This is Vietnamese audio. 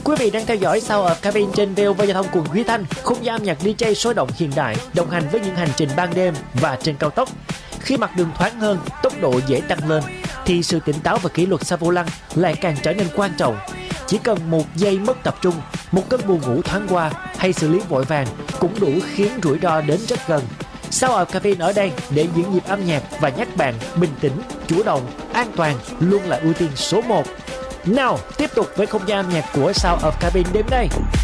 Quý vị đang theo dõi Sound of Cabin trên VOV Giao thông cùng Duy Thanh, không gian âm nhạc DJ sôi động hiện đại, đồng hành với những hành trình ban đêm và trên cao tốc. Khi mặt đường thoáng hơn, tốc độ dễ tăng lên, thì sự tỉnh táo và kỷ luật sau vô lăng lại càng trở nên quan trọng. Chỉ cần một giây mất tập trung, một cơn buồn ngủ thoáng qua hay xử lý vội vàng cũng đủ khiến rủi ro đến rất gần. Sound of Cabin ở đây để diễn nhịp âm nhạc và nhắc bạn bình tĩnh, chủ động, an toàn luôn là ưu tiên số 1. Nào, tiếp tục với không gian âm nhạc của Sound of Cabin đêm nay.